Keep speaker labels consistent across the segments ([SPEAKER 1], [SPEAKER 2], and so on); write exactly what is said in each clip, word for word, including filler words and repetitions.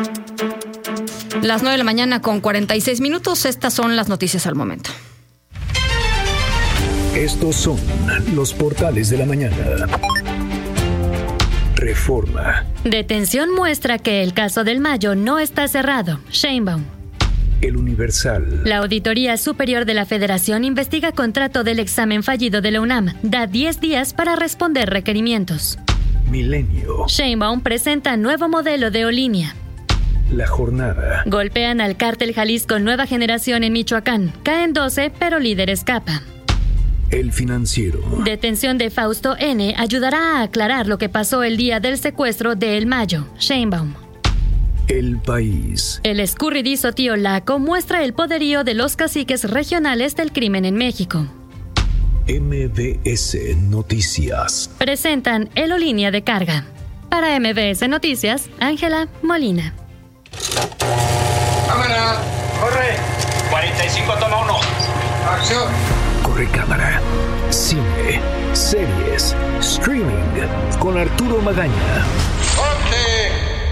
[SPEAKER 1] Las nueve de la mañana con cuarenta y seis minutos. Estas son las noticias al momento.
[SPEAKER 2] Estos son los portales de la mañana. Reforma.
[SPEAKER 3] Detención muestra que el caso del Mayo no está cerrado. Sheinbaum.
[SPEAKER 2] El Universal.
[SPEAKER 3] La Auditoría Superior de la Federación investiga contrato del examen fallido de la UNAM. Da diez días para responder requerimientos.
[SPEAKER 2] Milenio.
[SPEAKER 3] Sheinbaum presenta nuevo modelo de Olínea.
[SPEAKER 2] La Jornada.
[SPEAKER 3] Golpean al cártel Jalisco Nueva Generación en Michoacán. Caen doce, pero líder escapa.
[SPEAKER 2] El Financiero.
[SPEAKER 3] Detención de Fausto N. ayudará a aclarar lo que pasó el día del secuestro de El Mayo. Sheinbaum.
[SPEAKER 2] El País.
[SPEAKER 3] El escurridizo tío Laco muestra el poderío de los caciques regionales del crimen en México.
[SPEAKER 2] M B S Noticias.
[SPEAKER 3] Presentan Aerolínea de Carga. Para M B S Noticias, Ángela Molina.
[SPEAKER 4] ¡Cámara! ¡Corre!
[SPEAKER 5] cuarenta y cinco, toma uno.
[SPEAKER 4] ¡Acción!
[SPEAKER 2] Corre cámara. Cine, series, streaming. Con Arturo Magaña.
[SPEAKER 4] ¡Corte!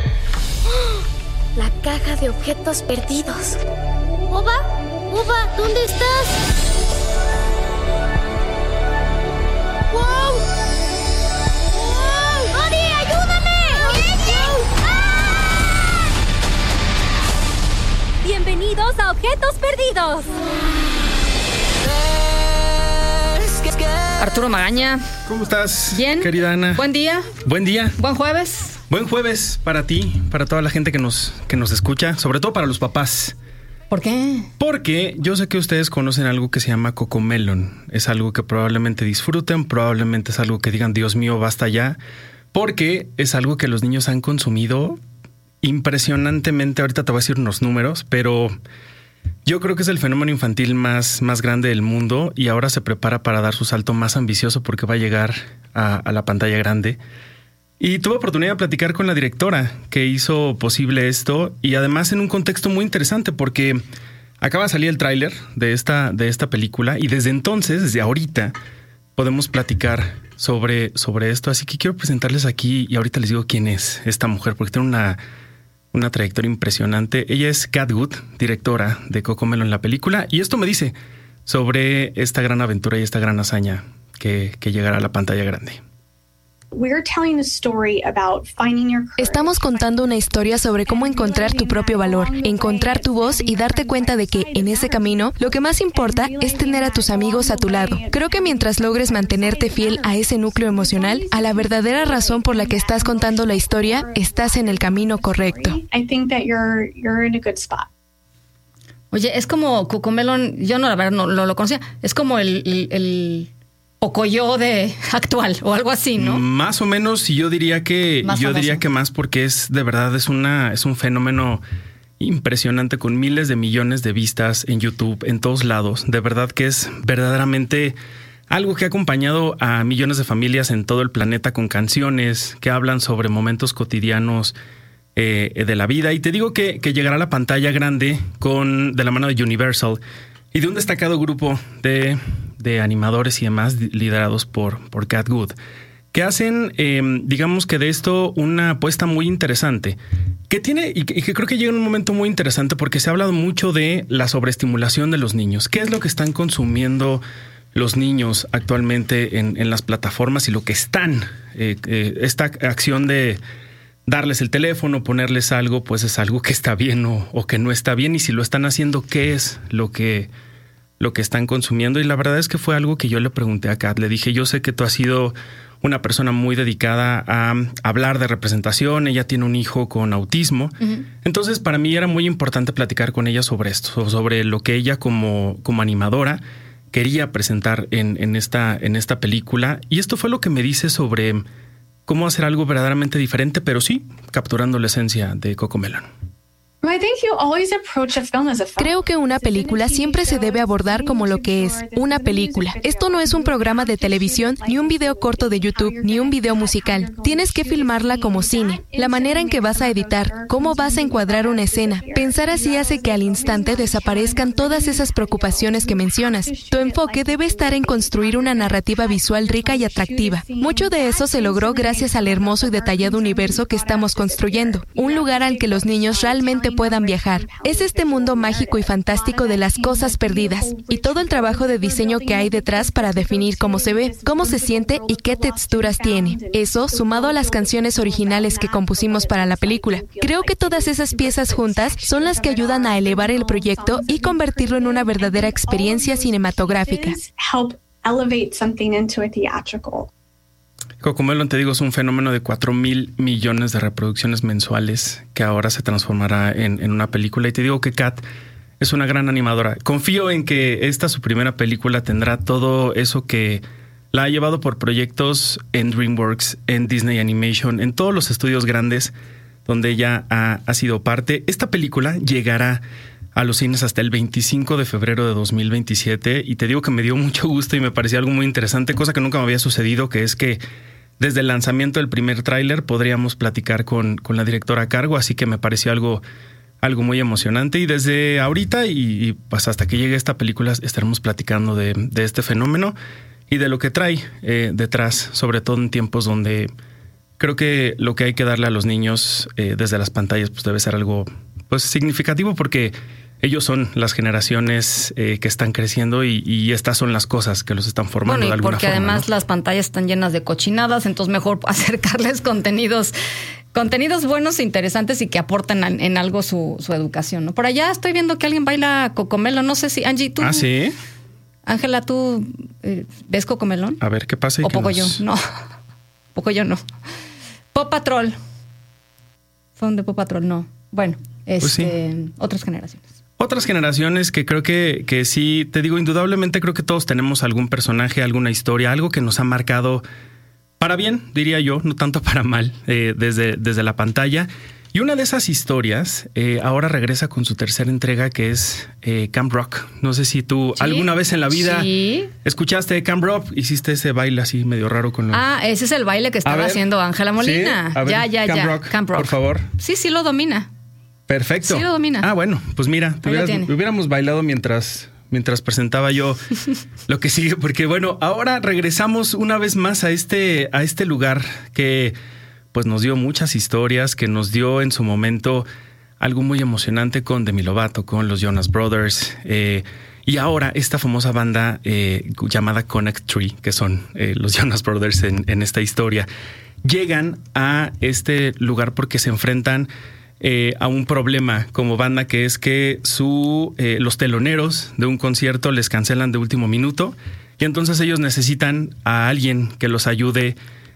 [SPEAKER 6] La caja de objetos perdidos. ¿Oba? ¿Oba? ¿Dónde estás? ¡Wow! ¡Wow! ¡Odi, ayúdame! ¡Wow! ¡Ah! Bienvenidos a Objetos Perdidos.
[SPEAKER 1] Arturo Magaña.
[SPEAKER 7] ¿Cómo estás?
[SPEAKER 1] Bien.
[SPEAKER 7] Querida Ana.
[SPEAKER 1] Buen día.
[SPEAKER 7] Buen día.
[SPEAKER 1] Buen jueves.
[SPEAKER 7] Buen jueves para ti, para toda la gente que nos, que nos escucha, sobre todo para los papás.
[SPEAKER 1] ¿Por qué?
[SPEAKER 7] Porque yo sé que ustedes conocen algo que se llama Cocomelon. Es algo que probablemente disfruten, probablemente es algo que digan, Dios mío, basta ya. Porque es algo que los niños han consumido impresionantemente. Ahorita te voy a decir unos números, pero yo creo que es el fenómeno infantil más, más grande del mundo y ahora se prepara para dar su salto más ambicioso porque va a llegar a, a la pantalla grande. Y tuve oportunidad de platicar con la directora que hizo posible esto y además en un contexto muy interesante porque acaba de salir el tráiler de esta, de esta película y desde entonces, desde ahorita, podemos platicar sobre, sobre esto. Así que quiero presentarles aquí y ahorita les digo quién es esta mujer porque tiene una, una trayectoria impresionante. Ella es Kat Good, directora de Cocomelon, la película, y esto me dice sobre esta gran aventura y esta gran hazaña que, que llegará a la pantalla grande.
[SPEAKER 8] Estamos contando una historia sobre cómo encontrar tu propio valor, encontrar tu voz y darte cuenta de que, en ese camino, lo que más importa es tener a tus amigos a tu lado. Creo que mientras logres mantenerte fiel a ese núcleo emocional, a la verdadera razón por la que estás contando la historia, estás en el camino correcto.
[SPEAKER 1] Oye, es como Cocomelon, yo no, la verdad no, no lo conocía, es como el... el, el... Pocoyo de actual o algo así, ¿no?
[SPEAKER 7] Más o menos, y yo diría que
[SPEAKER 1] más
[SPEAKER 7] yo
[SPEAKER 1] famoso.
[SPEAKER 7] diría que más porque es de verdad es una es un fenómeno impresionante con miles de millones de vistas en YouTube, en todos lados. De verdad que es verdaderamente algo que ha acompañado a millones de familias en todo el planeta con canciones que hablan sobre momentos cotidianos eh, de la vida. Y te digo que, que llegará a la pantalla grande con de la mano de Universal y de un destacado grupo de de animadores y demás liderados por, por Kat Good, que hacen, eh, digamos que de esto una apuesta muy interesante, que tiene y que, y que creo que llega en un momento muy interesante porque se ha hablado mucho de la sobreestimulación de los niños. ¿Qué es lo que están consumiendo los niños actualmente en, en las plataformas y lo que están? Eh, eh, esta acción de darles el teléfono, ponerles algo, pues es algo que está bien o, o que no está bien. Y si lo están haciendo, ¿qué es lo que... lo que están consumiendo? Y la verdad es que fue algo que yo le pregunté a Kat. Le dije, yo sé que tú has sido una persona muy dedicada a hablar de representación. Ella tiene un hijo con autismo. Uh-huh. Entonces, para mí era muy importante platicar con ella sobre esto, sobre lo que ella como, como animadora quería presentar en, en, esta, en esta película. Y esto fue lo que me dice sobre cómo hacer algo verdaderamente diferente, pero sí capturando la esencia de Cocomelon.
[SPEAKER 8] Creo que una película siempre se debe abordar como lo que es, una película. Esto no es un programa de televisión, ni un video corto de YouTube, ni un video musical. Tienes que filmarla como cine. La manera en que vas a editar, cómo vas a encuadrar una escena. Pensar así hace que al instante desaparezcan todas esas preocupaciones que mencionas. Tu enfoque debe estar en construir una narrativa visual rica y atractiva. Mucho de eso se logró gracias al hermoso y detallado universo que estamos construyendo. Un lugar al que los niños realmente puedan viajar. Es este mundo mágico y fantástico de las cosas perdidas y todo el trabajo de diseño que hay detrás para definir cómo se ve, cómo se siente y qué texturas tiene. Eso, sumado a las canciones originales que compusimos para la película. Creo que todas esas piezas juntas son las que ayudan a elevar el proyecto y convertirlo en una verdadera experiencia cinematográfica.
[SPEAKER 7] Cocomelon, te digo, es un fenómeno de cuatro mil millones de reproducciones mensuales que ahora se transformará en, en una película. Y te digo que Kat es una gran animadora. Confío en que esta, su primera película, tendrá todo eso que la ha llevado por proyectos en DreamWorks, en Disney Animation, en todos los estudios grandes donde ella ha, ha sido parte. Esta película llegará a los cines hasta el veinticinco de febrero de dos mil veintisiete y te digo que me dio mucho gusto y me parecía algo muy interesante, cosa que nunca me había sucedido, que es que desde el lanzamiento del primer tráiler podríamos platicar con, con la directora a cargo, así que me pareció algo, algo muy emocionante y desde ahorita y, y pues hasta que llegue esta película estaremos platicando de, de este fenómeno y de lo que trae eh, detrás, sobre todo en tiempos donde creo que lo que hay que darle a los niños eh, desde las pantallas pues debe ser algo pues significativo porque ellos son las generaciones eh, que están creciendo y, y estas son las cosas que los están formando
[SPEAKER 1] bueno, y
[SPEAKER 7] de alguna
[SPEAKER 1] porque
[SPEAKER 7] forma. Porque
[SPEAKER 1] además, ¿no?, las pantallas están llenas de cochinadas, entonces mejor acercarles contenidos contenidos buenos e interesantes y que aporten en, en algo su, su educación, ¿no? Por allá estoy viendo que alguien baila Cocomelon, no sé si, Angie, tú...
[SPEAKER 7] Ah, ¿sí?
[SPEAKER 1] Ángela, ¿tú eh, ves Cocomelon?
[SPEAKER 7] A ver, ¿qué pasa?
[SPEAKER 1] ¿O Pocoyo? Nos... No, Pocoyo no. Paw Patrol. ¿Fue un de Paw Patrol? No. Bueno, este, pues sí. Otras generaciones.
[SPEAKER 7] Otras generaciones que creo que, que sí, te digo, indudablemente creo que todos tenemos algún personaje, alguna historia, algo que nos ha marcado para bien, diría yo, no tanto para mal, eh, desde, desde la pantalla. Y una de esas historias eh, ahora regresa con su tercera entrega, que es eh, Camp Rock. No sé si tú ¿Sí? alguna vez en la vida ¿Sí? escuchaste Camp Rock, hiciste ese baile así medio raro con los...
[SPEAKER 1] Ah, ese es el baile que estaba ver, haciendo Ángela Molina. ¿Sí? Ver, ya, ya,
[SPEAKER 7] Camp
[SPEAKER 1] ya.
[SPEAKER 7] Rock,
[SPEAKER 1] Camp Rock,
[SPEAKER 7] por favor.
[SPEAKER 1] Sí, sí lo domina.
[SPEAKER 7] Perfecto.
[SPEAKER 1] Sí lo domina.
[SPEAKER 7] Ah, bueno, pues mira, te hubieras, hubiéramos bailado mientras, mientras presentaba yo lo que sigue, porque bueno, ahora regresamos una vez más a este, a este lugar que pues nos dio muchas historias, que nos dio en su momento algo muy emocionante con Demi Lovato, con los Jonas Brothers, eh, y ahora esta famosa banda eh, llamada Connect Three, que son eh, los Jonas Brothers en, en esta historia, llegan a este lugar porque se enfrentan Eh, a un problema como banda, que es que su, eh, los teloneros de un concierto les cancelan de último minuto y entonces ellos necesitan a alguien que los ayude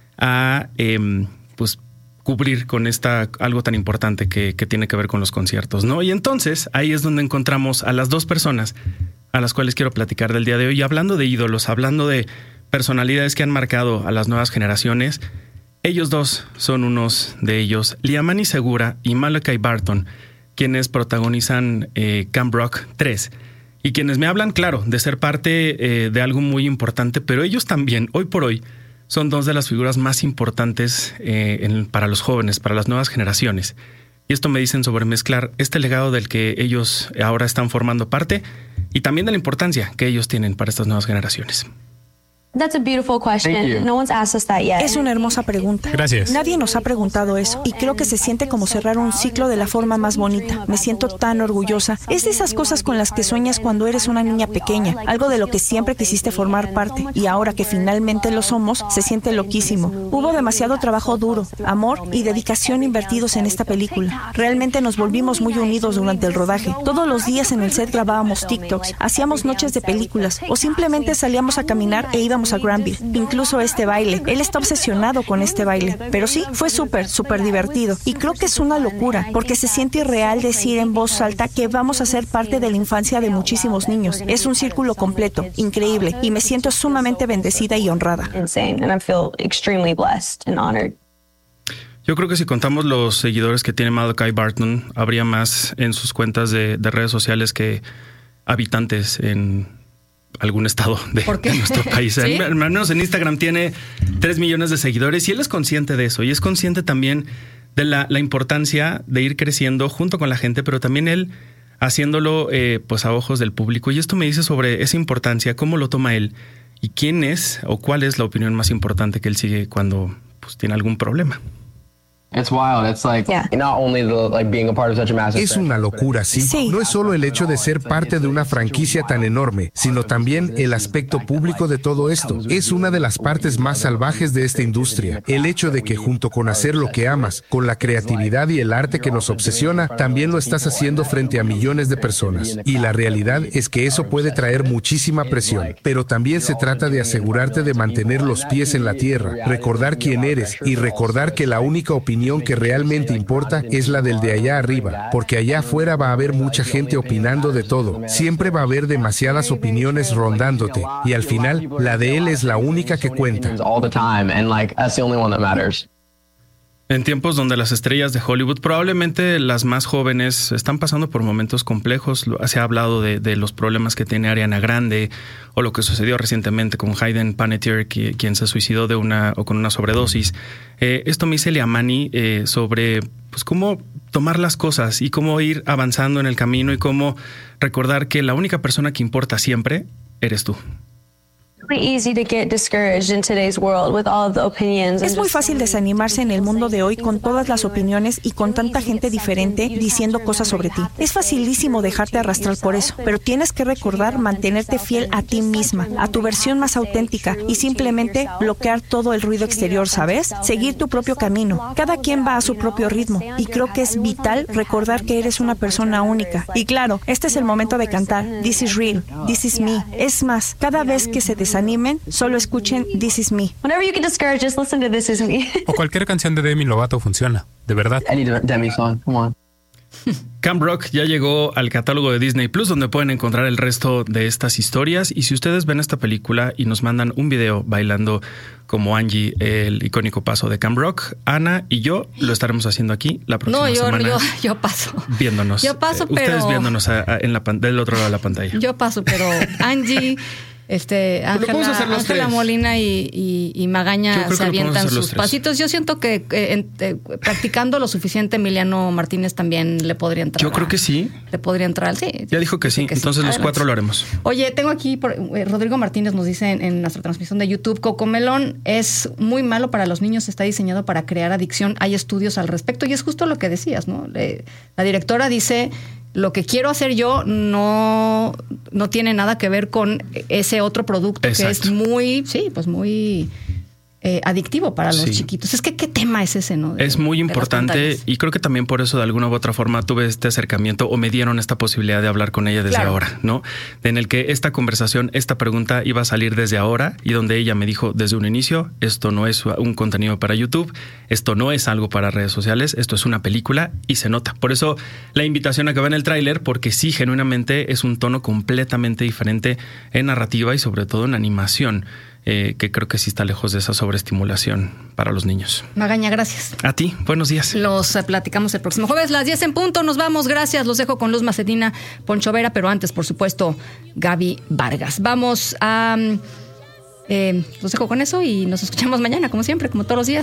[SPEAKER 7] a eh, pues cubrir con esta algo tan importante que, que tiene que ver con los conciertos, ¿no? Y entonces ahí es donde encontramos a las dos personas a las cuales quiero platicar del día de hoy. Y hablando de ídolos, hablando de personalidades que han marcado a las nuevas generaciones, ellos dos son unos de ellos, Liamani Segura y Malachi Barton, quienes protagonizan eh, Camp Rock tres y quienes me hablan, claro, de ser parte eh, de algo muy importante, pero ellos también, hoy por hoy, son dos de las figuras más importantes eh, en, para los jóvenes, para las nuevas generaciones. Y esto me dicen sobre mezclar este legado del que ellos ahora están formando parte y también de la importancia que ellos tienen para estas nuevas generaciones.
[SPEAKER 9] That's a beautiful question. No one's asked us that yet.
[SPEAKER 10] Es una hermosa pregunta.
[SPEAKER 7] Gracias.
[SPEAKER 10] Nadie nos ha preguntado eso y creo que se siente como cerrar un ciclo de la forma más bonita. Me siento tan orgullosa. Es de esas cosas con las que sueñas cuando eres una niña pequeña, algo de lo que siempre quisiste formar parte y ahora que finalmente lo somos, se siente loquísimo. Hubo demasiado trabajo duro, amor y dedicación invertidos en esta película. Realmente nos volvimos muy unidos durante el rodaje. Todos los días en el set grabábamos TikToks, hacíamos noches de películas o simplemente salíamos a caminar e íbamos a Granville. Incluso este baile. Él está obsesionado con este baile. Pero sí, fue súper, súper divertido. Y creo que es una locura, porque se siente irreal decir en voz alta que vamos a ser parte de la infancia de muchísimos niños. Es un círculo completo, increíble, y me siento sumamente bendecida y honrada.
[SPEAKER 7] Yo creo que si contamos los seguidores que tiene Malachi Barton, habría más en sus cuentas de, de redes sociales que habitantes en algún estado de, de nuestro país. ¿Sí? Al menos en Instagram tiene tres millones de seguidores y él es consciente de eso y es consciente también de la, la importancia de ir creciendo junto con la gente, pero también él haciéndolo eh, pues a ojos del público. Y esto me dice sobre esa importancia, cómo lo toma él y quién es o cuál es la opinión más importante que él sigue cuando pues, tiene algún problema.
[SPEAKER 11] Es una locura, ¿sí? sí. No es solo el hecho de ser parte de una franquicia tan enorme, sino también el aspecto público de todo esto. Es una de las partes más salvajes de esta industria. El hecho de que junto con hacer lo que amas, con la creatividad y el arte que nos obsesiona, también lo estás haciendo frente a millones de personas. Y la realidad es que eso puede traer muchísima presión. Pero también se trata de asegurarte de mantener los pies en la tierra, recordar quién eres y recordar que la única opinión que realmente importa es la del de allá arriba, porque allá afuera va a haber mucha gente opinando de todo. Siempre va a haber demasiadas opiniones rondándote y al final la de él es la única que cuenta.
[SPEAKER 7] En tiempos donde las estrellas de Hollywood, probablemente las más jóvenes, están pasando por momentos complejos. Se ha hablado de, de los problemas que tiene Ariana Grande o lo que sucedió recientemente con Hayden Panettiere, que, quien se suicidó de una o con una sobredosis. Eh, esto me dice Liamani eh, sobre pues, cómo tomar las cosas y cómo ir avanzando en el camino y cómo recordar que la única persona que importa siempre eres tú.
[SPEAKER 10] Es muy fácil desanimarse en el mundo de hoy con todas las opiniones y con tanta gente diferente diciendo cosas sobre ti. Es facilísimo dejarte arrastrar por eso, pero tienes que recordar mantenerte fiel a ti misma, a tu versión más auténtica y simplemente bloquear todo el ruido exterior, ¿sabes? Seguir tu propio camino. Cada quien va a su propio ritmo y creo que es vital recordar que eres una persona única. Y claro, este es el momento de cantar This is real, This is me. Es más, cada vez que se desanimen, solo escuchen This Is Me.
[SPEAKER 9] Whenever you get discouraged, just listen to This Is Me.
[SPEAKER 12] O cualquier canción de Demi Lovato funciona, de verdad.
[SPEAKER 11] Any Demi song, come on.
[SPEAKER 7] Camp Rock ya llegó al catálogo de Disney Plus, donde pueden encontrar el resto de estas historias. Y si ustedes ven esta película y nos mandan un video bailando como Angie el icónico paso de Camp Rock, Ana y yo lo estaremos haciendo aquí la próxima
[SPEAKER 1] no, yo,
[SPEAKER 7] semana.
[SPEAKER 1] No, yo, yo paso.
[SPEAKER 7] Viéndonos.
[SPEAKER 1] Yo paso,
[SPEAKER 7] eh, pero... Ustedes viéndonos a, a, en la, del otro lado de la pantalla.
[SPEAKER 1] Yo paso, pero Angie... Este, Ángela, Ángela Molina y, y, y Magaña se avientan sus pasitos. Yo siento que eh, eh, practicando lo suficiente, Emiliano Martínez también le podría entrar.
[SPEAKER 7] Yo creo que sí.
[SPEAKER 1] Le podría entrar, sí.
[SPEAKER 7] Ya dijo que sí, que entonces sí. Los cuatro lo haremos.
[SPEAKER 1] Oye, tengo aquí, por, eh, Rodrigo Martínez nos dice en, en nuestra transmisión de YouTube, Cocomelón es muy malo para los niños, está diseñado para crear adicción. Hay estudios al respecto y es justo lo que decías, ¿no? Le, la directora dice... Lo que quiero hacer yo no, no tiene nada que ver con ese otro producto. Exacto. Que es muy, sí, pues muy eh, adictivo para los sí. chiquitos. Es que qué tema es ese, ¿no? De,
[SPEAKER 7] es muy importante y creo que también por eso de alguna u otra forma tuve este acercamiento o me dieron esta posibilidad de hablar con ella desde claro. ahora, ¿no? En el que esta conversación, esta pregunta iba a salir desde ahora y donde ella me dijo desde un inicio, esto no es un contenido para YouTube, esto no es algo para redes sociales, esto es una película y se nota. Por eso la invitación a que vean el tráiler, porque sí, genuinamente es un tono completamente diferente en narrativa y sobre todo en animación. Eh, que creo que sí está lejos de esa sobreestimulación para los niños.
[SPEAKER 1] Magaña, gracias.
[SPEAKER 7] A ti, buenos días.
[SPEAKER 1] Los eh, platicamos el próximo jueves, las diez en punto. Nos vamos, gracias. Los dejo con Luz Macedina, Poncho Vera, pero antes, por supuesto, Gaby Vargas. Vamos a... Eh, los dejo con eso y nos escuchamos mañana, como siempre, como todos los días.